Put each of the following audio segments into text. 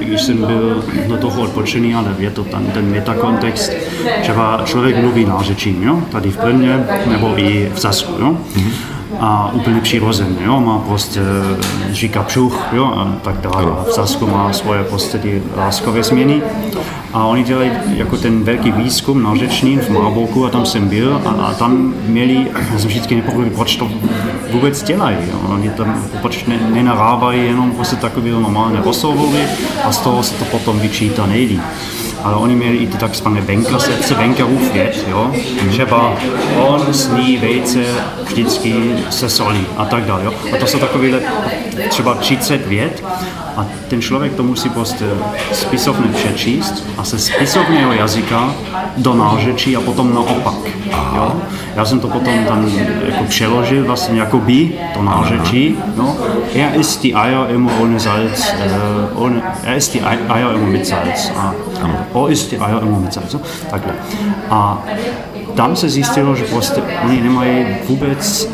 když jsem byl do toho odpočený, ale je to ten metakontext, třeba člověk mluví nářečím, jo? Tady v Brně nebo i v Sasku, jo? A úplně přirozeně, jo? Má prostě říká pšuch, jo? A tak dále. V Sasku má svoje prostě ty láskové změny. A oni dělají jako ten velký výzkum nářečný v Marburgu a tam jsem byl a tam měli, já jsem vždycky nepochopil, proč to vůbec dělají. Jo. Oni tam proč nenarábají jenom prostě takové normálné rozhovory a z toho se to potom vyčítá nejlíp. Ale oni měli i ty takzvané venkasätze, venkarův vět, jo. Třeba on sní vejce vždycky se solí a tak dále, jo. A to jsou takovéhle třeba 30 vět a ten člověk to musí prostě spisovně přečíst a se spisovného jazyka do nářečí a potom naopak, jo. Já jsem to potom tam jako přeložil vlastně jako by to nářečí, no. Er isst die Eier immer ohne Salz, er isst die Eier immer mit Salz. Isst die Eier immer mit Salz, takhle. A tam se zjistilo, že prostě oni nemají vůbec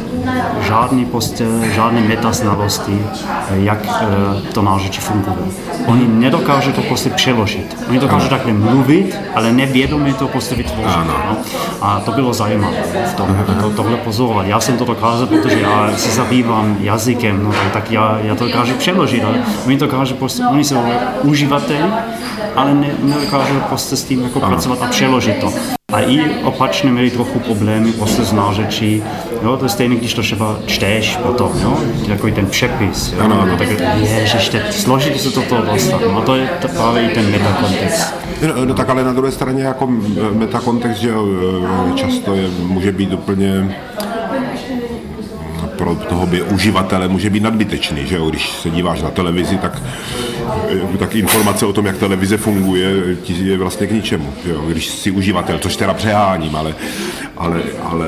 žádné metaznalosti, jak to nářečí funguje. Oni nedokážou to prostě přeložit. Oni dokážou takhle mluvit, ale nevědomě to prostě vytvořit. No? A to bylo zajímavé v tom, tohle pozorovat. Já jsem to dokázal, protože já se zabývám jazykem, no, tak já to dokážu přeložit, ale oni dokážou prostě, oni jsou uživateli, ale nedokážou prostě s tím jako pracovat a přeložit to. A i opačně měli trochu problémy prostě s nářečí, jo, to je stejné, když to třeba čteš potom, jo, takový ten přepis, jo, no. Tak ježiš, složitě se toto dostat, no to je právě i ten metakontext. No tak ale na druhé straně jako metakontext, že často může být úplně pro toho uživatele může být nadbytečný, že jo? Když se díváš na televizi, tak informace o tom, jak televize funguje, ti je vlastně k ničemu, že jo? Když jsi uživatel, což teda přeháním, ale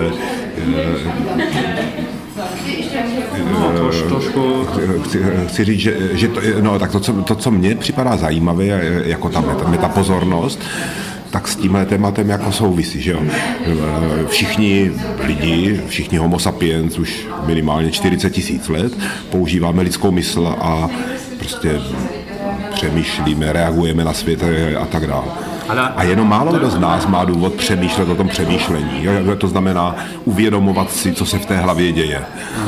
chci říct, že to, co mně připadá zajímavé, jako ta metapozornost, tak s tímhle tématem jako souvisí, že jo. Všichni lidi, všichni homo sapiens už minimálně 40 000 let používáme lidskou mysl a prostě přemýšlíme, reagujeme na svět a tak dále. A jenom málo kdo z nás má důvod přemýšlet o tom přemýšlení. To znamená uvědomovat si, co se v té hlavě děje.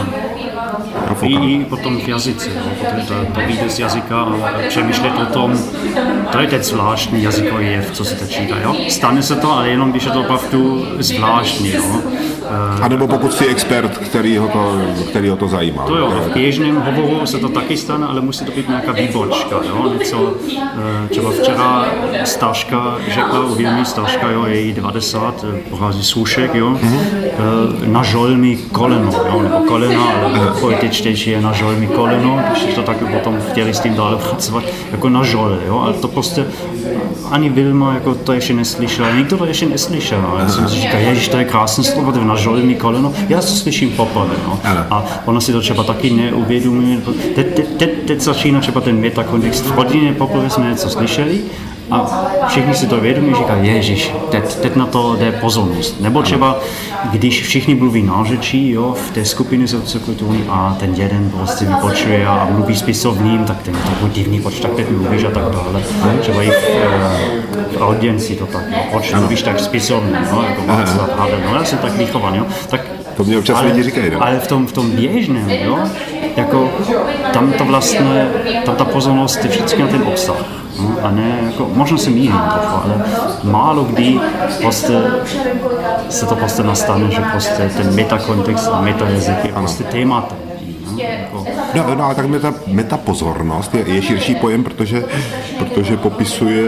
I potom v jazyce, potom to vyjde z jazyka a přemýšlet o tom, to je ten zvláštní jazykový jev, co se teď říká, jo? Stane se to, ale jenom když je to opravdu zvláštní, jo? A nebo pokud jsi expert, který ho to zajímá. To jo, v běžném hovoru se to taky stane, ale musí to být nějaká výbočka, jo? Něco, třeba včera Staška řekla, uvědomí Staška, jo, je jí 90, pochází z Hůšek, jo? Na žolmi koleno, jo? Nebo kolena, ale poetičtější je na žolmi koleno, když to taky potom chtěli s tím dále pracovat, jako na žole, jo? Ale to prostě ani Vilma jako to ještě neslyšela, nikdo to ještě neslyšel, no? Já jsem si říkal, ježiš, to je krásné slovo, to je na žolmi koleno, já to slyším poprvé, no? A ona si to třeba taky neuvědomuje, teď začíná třeba ten metakontext, v rodině poprvé jsme něco slyšeli, a všichni si to vědomí, říkají, ježiš, teď na to jde pozornost. Nebo třeba, když všichni mluví nářečí, jo, v té skupině sociokulturní a ten jeden prostě vypočuje a mluví spisovním, tak ten je takový divný, proč tak teď mluvíš a tak dále. Třeba i v audienci to tak, no, proč mluvíš tak spisovním, no, jako Václav Havel, no, já jsem tak vychovaný, jo, tak to mě občas lidi říkají, no? Ale v tom běžném, jo, jako tam to vlastně, tam ta pozornost je vždycky na ten obsah. No, a ne, jako, možná se mýlím trochu, ale málo kdy prostě se to prostě nastane, že prostě ten metakontext a metajazyk je prostě tématem. No, ale tak metapozornost je širší pojem, protože popisuje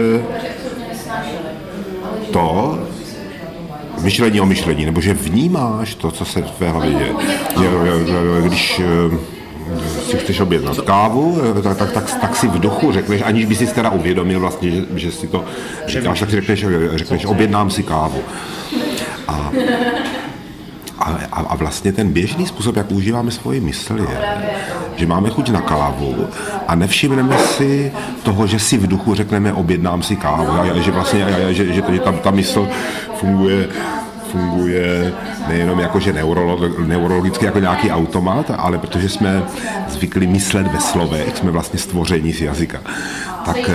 to, myšlení o myšlení, nebo že vnímáš to, co se v tvé hlavě děje. Když si chceš objednat kávu, tak si v duchu řekneš, aniž by si teda uvědomil vlastně, že si to říkáš, tak si řekneš objednám si kávu. A vlastně ten běžný způsob, jak užíváme svoji mysl, je, že máme chuť na kávu a nevšimneme si toho, že si v duchu řekneme objednám si kávu, že vlastně že ta mysl funguje nejenom jakože neurologicky jako nějaký automat, ale protože jsme zvykli myslet ve slovech, jsme vlastně stvoření z jazyka.